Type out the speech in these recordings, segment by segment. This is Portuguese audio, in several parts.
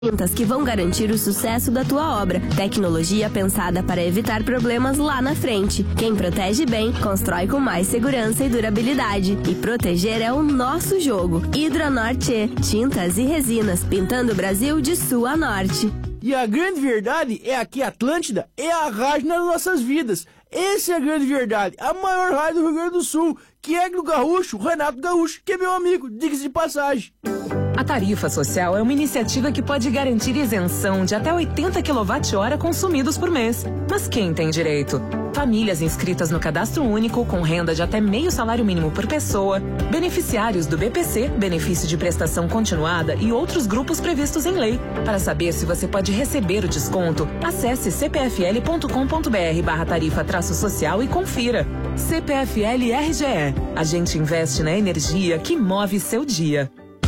Tintas que vão garantir o sucesso da tua obra. Tecnologia pensada para evitar problemas lá na frente. Quem protege bem, constrói com mais segurança e durabilidade. E proteger é o nosso jogo. Hidronorte, tintas e resinas, pintando o Brasil de sul a norte. E a grande verdade é que Atlântida é a rádio nas nossas vidas. Essa é a grande verdade. A maior rádio do Rio Grande do Sul, que é do Gaúcho, Renato Gaúcho, que é meu amigo, diga-se de passagem. A tarifa social é uma iniciativa que pode garantir isenção de até 80 kWh consumidos por mês. Mas quem tem direito? Famílias inscritas no Cadastro Único com renda de até meio salário mínimo por pessoa, beneficiários do BPC, benefício de prestação continuada e outros grupos previstos em lei. Para saber se você pode receber o desconto, acesse cpfl.com.br/tarifa-social e confira. CPFL RGE. A gente investe na energia que move seu dia.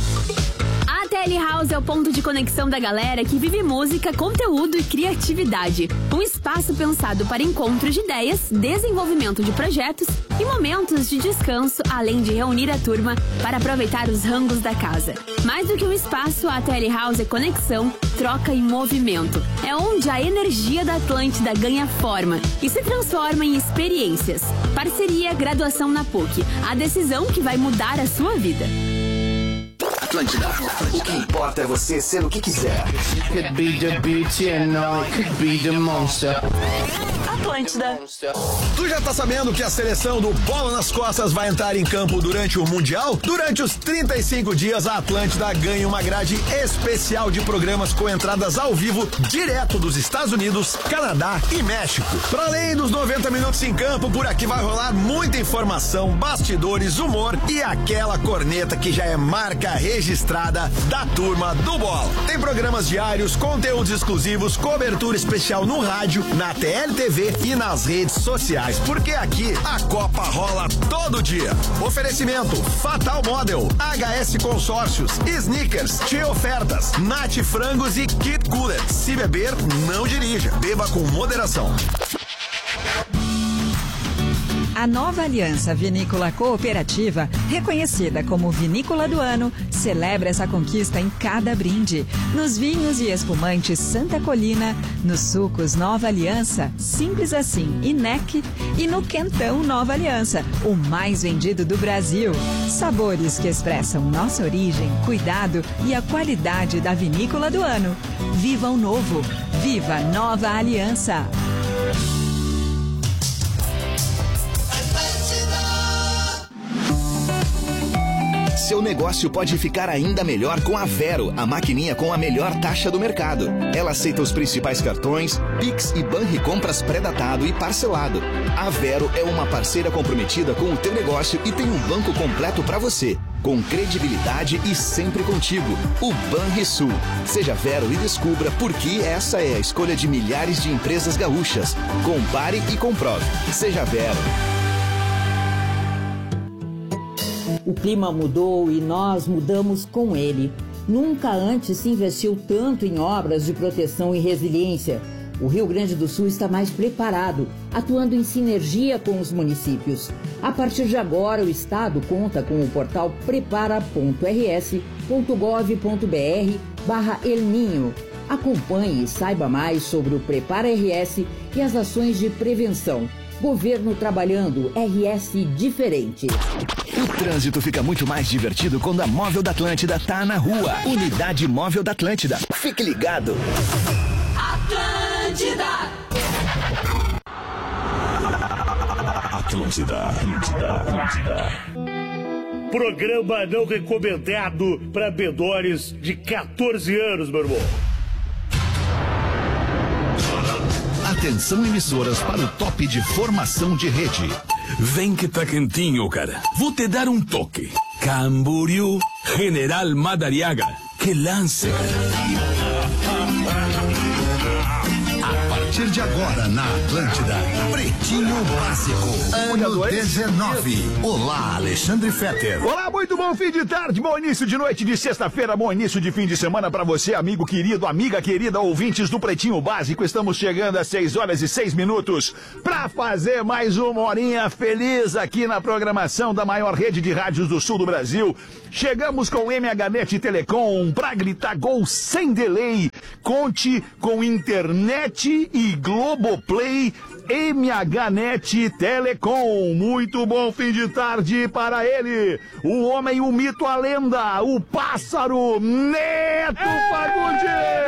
A Telehouse é o ponto de conexão da galera que vive música, conteúdo e criatividade. Um espaço pensado para encontros de ideias, desenvolvimento de projetos e momentos de descanso, além de reunir a turma para aproveitar os rangos da casa. Mais do que um espaço, a Telehouse é conexão, troca e movimento. É onde a energia da Atlântida ganha forma e se transforma em experiências. Parceria Graduação na PUC. A decisão que vai mudar a sua vida. Atlântida, o que importa é você ser o que quiser. Could be the beauty and all, it could be the monster. Atlântida. Tu já tá sabendo que a seleção do Bola nas Costas vai entrar em campo durante o Mundial? Durante os 35 dias, a Atlântida ganha uma grade especial de programas com entradas ao vivo direto dos Estados Unidos, Canadá e México. Para além dos 90 minutos em campo, por aqui vai rolar muita informação, bastidores, humor e aquela corneta que já é marca registrada da turma do Bola. Tem programas diários, conteúdos exclusivos, cobertura especial no rádio, na TLTV e nas redes sociais, porque aqui a Copa rola todo dia. Oferecimento Fatal Model, HS Consórcios, Snickers, Tchê Ofertas, Nat Frangos e Kit Cooler. Se beber, não dirija. Beba com moderação. A Nova Aliança Vinícola Cooperativa, reconhecida como Vinícola do Ano, celebra essa conquista em cada brinde. Nos vinhos e espumantes Santa Colina, nos sucos Nova Aliança, Simples Assim e NEC, e no Quentão Nova Aliança, o mais vendido do Brasil. Sabores que expressam nossa origem, cuidado e a qualidade da Vinícola do Ano. Viva o novo! Viva Nova Aliança! Seu negócio pode ficar ainda melhor com a Vero, a maquininha com a melhor taxa do mercado. Ela aceita os principais cartões, Pix e Banricompras pré-datado e parcelado. A Vero é uma parceira comprometida com o teu negócio e tem um banco completo para você, com credibilidade e sempre contigo. O Banrisul. Seja Vero e descubra por que essa é a escolha de milhares de empresas gaúchas. Compare e comprove. Seja Vero. O clima mudou e nós mudamos com ele. Nunca antes se investiu tanto em obras de proteção e resiliência. O Rio Grande do Sul está mais preparado, atuando em sinergia com os municípios. A partir de agora, o Estado conta com o portal prepara.rs.gov.br/El Ninho. Acompanhe e saiba mais sobre o Prepara RS e as ações de prevenção. Governo trabalhando, RS diferente. O trânsito fica muito mais divertido quando a Móvel da Atlântida tá na rua. Unidade Móvel da Atlântida. Fique ligado. Atlântida. Atlântida. Programa não recomendado para menores de 14 anos, meu irmão. Atenção, emissoras, para o top de formação de rede. Vem que tá quentinho, cara. Vou te dar um toque. Camboriú, General Madariaga. Que lance, cara. A partir partir de agora na Atlântida, Pretinho Básico, ano 19. Olá, Alexandre Fetter. Olá, muito bom fim de tarde, bom início de noite de sexta-feira, bom início de fim de semana pra você, amigo querido, amiga querida, ouvintes do Pretinho Básico. Estamos chegando às 6h06 pra fazer mais uma horinha feliz aqui na programação da maior rede de rádios do sul do Brasil. Chegamos com MHNet Telecom pra gritar gol sem delay. Conte com internet e Globoplay. MHNet Telecom. Muito bom fim de tarde para ele, o homem, o mito, a lenda, o pássaro, Neto Fagundes.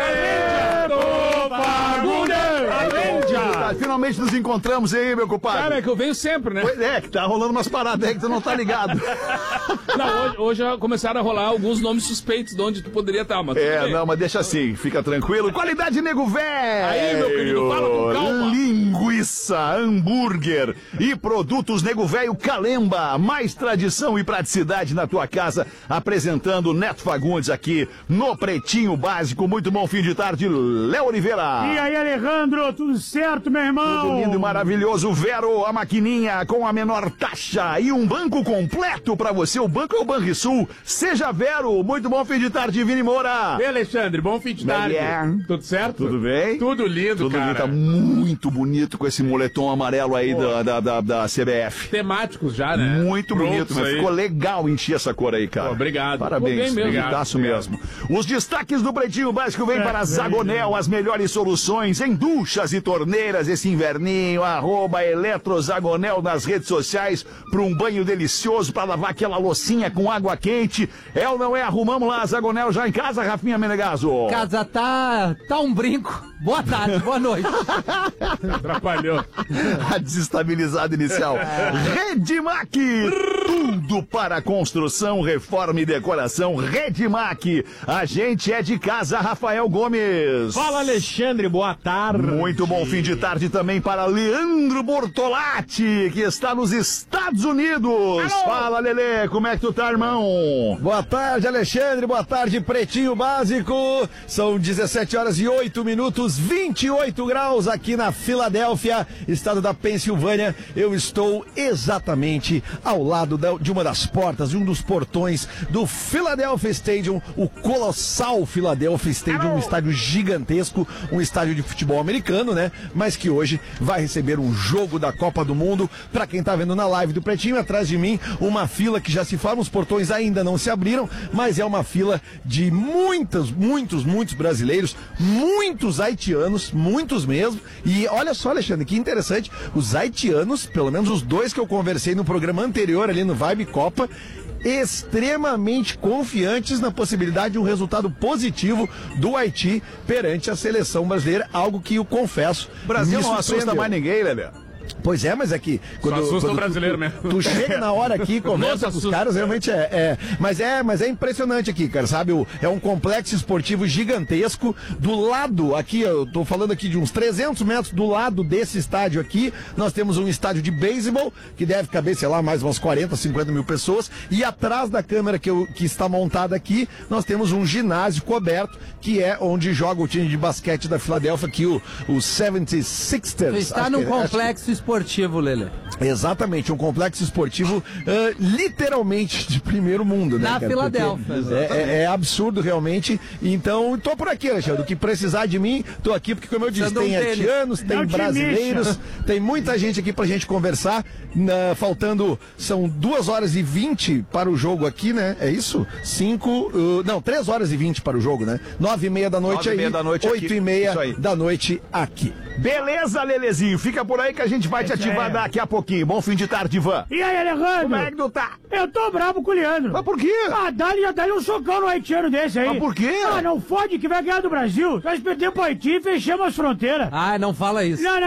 Finalmente nos encontramos aí, meu compadre. Cara, é que eu venho sempre, né? Pois é, que tá rolando umas paradas aí que tu não tá ligado. Não, hoje começaram a rolar alguns nomes suspeitos de onde tu poderia estar, mas não, mas deixa assim, fica tranquilo. Qualidade Nego Velho. Aí, meu querido, fala com calma. Linguiça, hambúrguer e produtos Nego Velho Calemba. Mais tradição e praticidade na tua casa. Apresentando o Neto Fagundes aqui no Pretinho Básico. Muito bom fim de tarde, Léo Oliveira. E aí, Alejandro, tudo certo, meu irmão? Tudo lindo e maravilhoso. Vero, a maquininha com a menor taxa e um banco completo pra você. O banco é o Banrisul. Seja Vero. Muito bom fim de tarde, Vini Moura. E Alexandre, bom fim de tarde. Tudo certo? Tudo bem? Tudo lindo, tudo cara. Lindo, tá muito bonito com esse moletom amarelo aí da CBF. Temáticos já, né? Muito bonito, mas ficou legal encher essa cor aí, cara. Obrigado. Parabéns, bonitaço mesmo. Os destaques do Pretinho Básico vêm para Zagonel, as melhores soluções em duchas e torneiras esse inverninho. @eletrozagonel nas redes sociais para um banho delicioso, para lavar aquela loucinha com água quente. É ou não é? Arrumamos lá a Zagonel já em casa, Rafinha Menegaso? Casa tá um brinco. Boa tarde, boa noite. Atrapalhou. A desestabilizada inicial. Redmac, tudo para construção, reforma e decoração. Redmac, a gente é de casa, Rafael Gomes. Fala, Alexandre, boa tarde. Muito bom fim de tarde também para Leandro Bortolatti, que está nos Estados Unidos. Alô. Fala, Lelê, como é que tu tá, irmão? Boa tarde, Alexandre, boa tarde, Pretinho Básico. São 17h08, 28 graus aqui na Filadélfia, estado da Pensilvânia. Eu estou exatamente ao lado de uma das portas, de um dos portões do Philadelphia Stadium, o colossal Philadelphia Stadium, um estádio gigantesco, um estádio de futebol americano, né? Mas que hoje vai receber um jogo da Copa do Mundo. Pra quem tá vendo na live do Pretinho, atrás de mim, uma fila que já se forma, os portões ainda não se abriram, mas é uma fila de muitos brasileiros, muitos haitianos, muitos mesmo. E olha só, Alexandre, que interessante, os haitianos, pelo menos os dois que eu conversei no programa anterior ali no Vibe Copa, extremamente confiantes na possibilidade de um resultado positivo do Haiti perante a seleção brasileira, algo que eu confesso, o Brasil não assusta mais ninguém, Lelê. Pois é, mas é que quando o brasileiro mesmo. Tu chega na hora aqui, conversa com os caras, realmente mas é impressionante aqui, cara, sabe? É um complexo esportivo gigantesco. Do lado aqui, eu tô falando aqui de uns 300 metros do lado desse estádio aqui, nós temos um estádio de beisebol, que deve caber, sei lá, mais umas 40, 50 mil pessoas. E atrás da câmera que está montada aqui, nós temos um ginásio coberto, que é onde joga o time de basquete da Filadélfia, aqui o 76ers. Está num complexo esportivo, Lele. Exatamente, um complexo esportivo literalmente de primeiro mundo, né? Na Filadélfia. É absurdo realmente. Então, tô por aqui, Alexandre. O que precisar de mim, tô aqui, porque como eu disse, tem haitianos, tem brasileiros, tem muita gente aqui pra gente conversar. Faltando, são 2h20 para o jogo aqui, né? É isso? 3h20 para o jogo, né? 9h30 da noite aí, 8h30 da noite aqui. Beleza, Lelezinho, fica por aí que a gente vai te ativar daqui a pouquinho. Bom fim de tarde, Ivan. E aí, Alejandro? Como é que tu tá? Eu tô bravo com o Leandro. Mas por quê? Dá-lhe um socão no haitiano desse aí. Mas por quê? Não fode que vai ganhar do Brasil. Nós perdemos pro Haiti e fechamos as fronteiras. Não fala isso. Não.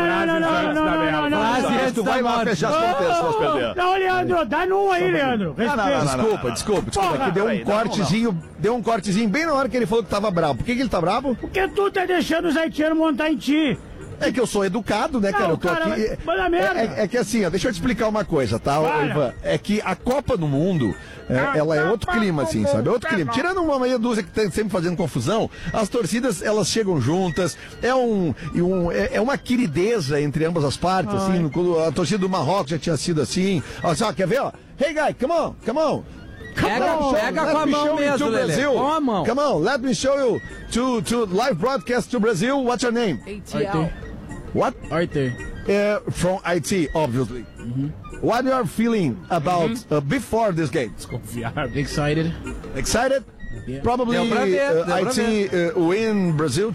Tu vai lá fechar as fronteiras, se nós perder. Não, Leandro, dá num aí, Leandro. Desculpa, que deu um cortezinho bem na hora que ele falou que tava bravo. Por que ele tá bravo? Porque tu tá deixando os haitianos montar em ti. É que eu sou educado, né, cara? Não, Eu tô cara, aqui. vai dar merda. É que assim, ó, deixa eu te explicar uma coisa, tá, Ivan? É que a Copa do Mundo, ela é outro clima, assim, sabe? É outro clima. Tirando uma meia dúzia que tá sempre fazendo confusão, as torcidas, elas chegam juntas, é uma querideza entre ambas as partes, assim. A torcida do Marrocos já tinha sido assim. Ó, só, quer ver, ó? Hey, guy, come on. Pega com a mão mesmo, Lelê. Com a mão. Come on, let me show you to live broadcast to Brazil. What's your name? Arthur. What? Arthur. From IT, obviously. What you are feeling about before this game? Excited. Excited? Yeah. Probably Deu pra ver. IT win Brazil